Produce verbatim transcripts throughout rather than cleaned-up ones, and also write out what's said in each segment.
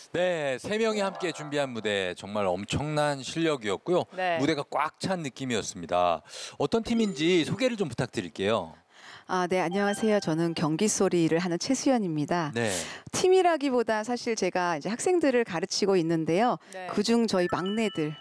네, 세 명이 함께 준비한 무대 정말 엄청난 실력이었고요. 네. 무대가 꽉 찬 느낌이었습니다. 어떤 팀인지 소개를 좀 부탁드릴게요. 아, 네, 안녕하세요. 저는 경기소리를 하는 최수연입니다. 네. 팀이라기보다 사실 제가 이제 학생들을 가르치고 있는데요. 네. 그중 저희 막내들,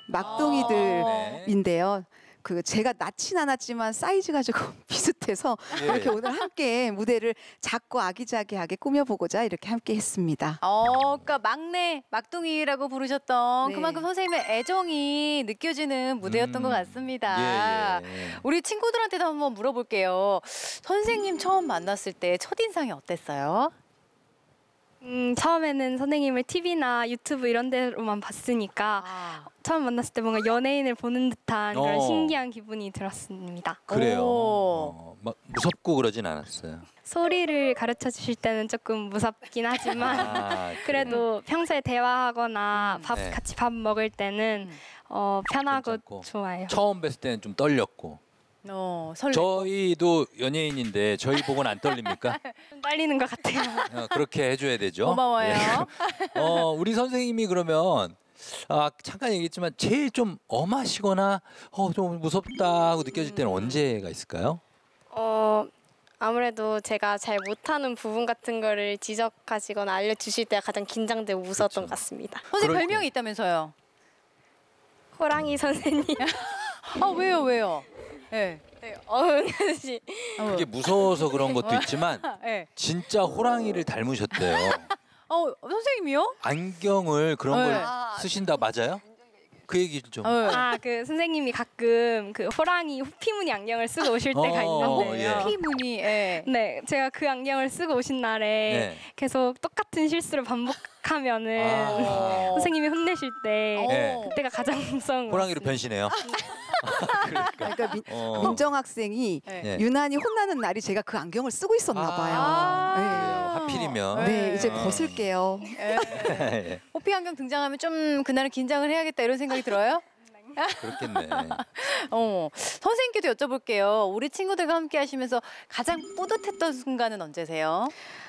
막둥이들인데요. 그 제가 낳진 않았지만 사이즈가 조금 비슷해서 예. 이렇게 오늘 함께 무대를 작고 아기자기하게 꾸며보고자 이렇게 함께 했습니다. 어, 그러니까 막내 막둥이라고 부르셨던 네. 그만큼 선생님의 애정이 느껴지는 무대였던 음. 것 같습니다. 예, 예. 우리 친구들한테도 한번 물어볼게요. 선생님 처음 만났을 때 첫인상이 어땠어요? 음, 처음에는 선생님을 티비나 유튜브 이런 데로만 봤으니까 아, 처음 만났을 때 뭔가 연예인을 보는 듯한 그런 어. 신기한 기분이 들었습니다. 그래요. 오. 어, 막 무섭고 그러진 않았어요. 소리를 가르쳐 주실 때는 조금 무섭긴 하지만 아, 그래도 평소에 대화하거나 밥 네. 같이 밥 먹을 때는 음. 어, 편하고 괜찮고. 좋아요. 처음 뵀을 때는 좀 떨렸고. 어, 설레. 저희도 연예인인데 저희 보고는 안 떨립니까? 좀 떨리는 것 같아요. 어, 그렇게 해줘야 되죠. 고마워요. 예. 어, 우리 선생님이 그러면 아, 잠깐 얘기했지만 제일 좀 엄하시거나 어, 좀 무섭다 하고 느껴질 때는 언제가 있을까요? 어 아무래도 제가 잘 못하는 부분 같은 거를 지적하시거나 알려주실 때가 가장 긴장되고 무서웠던 그렇죠. 것 같습니다. 선생님 그럴 별명이 때. 있다면서요? 호랑이 선생님. 아, 왜요, 왜요? 예. 네, 어흥 씨. 그게 무서워서 그런 것도 있지만 예. 진짜 호랑이를 닮으셨대요. 어, 선생님이요? 안경을 그런 네. 걸 쓰신다 맞아요? 그 얘기 좀. 어. 아, 그 선생님이 가끔 그 호랑이 호피무늬 안경을 쓰고 오실 때가 어, 있는데요. 예. 피무늬. 예. 네, 제가 그 안경을 쓰고 오신 날에 네. 계속 똑같은 실수를 반복하면은 아. 선생님이 혼내실 때 네. 그때가 가장 무서운 것 호랑이로 같습니다. 변신해요. 그러니까 민, 어. 민정 학생이 네. 예. 유난히 혼나는 날이 제가 그 안경을 쓰고 있었나 봐요. 아. 그래요. 하필이면. 네. 네, 이제 아. 벗을게요. 예. 호피 안경 등장하면 좀 그날은 긴장을 해야겠다 이런 생각이 들어요? 그렇겠네. 어, 선생님께도 여쭤볼게요. 우리 친구들과 함께 하시면서 가장 뿌듯했던 순간은 언제세요?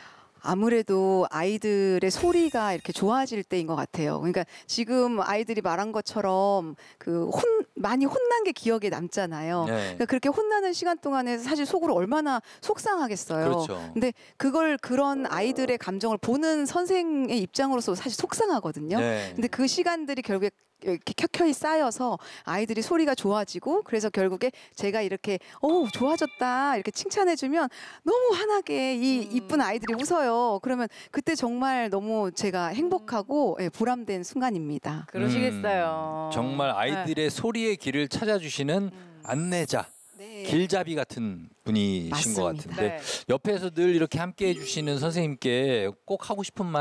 아무래도 아이들의 소리가 이렇게 좋아질 때인 것 같아요. 그러니까 지금 아이들이 말한 것처럼 그 혼, 많이 혼난 게 기억에 남잖아요. 네. 그러니까 그렇게 혼나는 시간 동안에 사실 속으로 얼마나 속상하겠어요. 그렇죠. 근데 그걸 그런 아이들의 감정을 보는 선생의 입장으로서 사실 속상하거든요. 네. 근데 그 시간들이 결국에 이렇게 켜켜이 쌓여서 아이들이 소리가 좋아지고 그래서 결국에 제가 이렇게 오 좋아졌다 이렇게 칭찬해주면 너무 환하게 이 이쁜 아이들이 웃어요. 그러면 그때 정말 너무 제가 행복하고 예, 보람된 순간입니다. 그러시겠어요. 음, 정말 아이들의 소리의 길을 찾아주시는 안내자, 네. 길잡이 같은 분이신 것 맞습니다. 같은데 네. 옆에서 늘 이렇게 함께 해주시는 선생님께 꼭 하고 싶은 말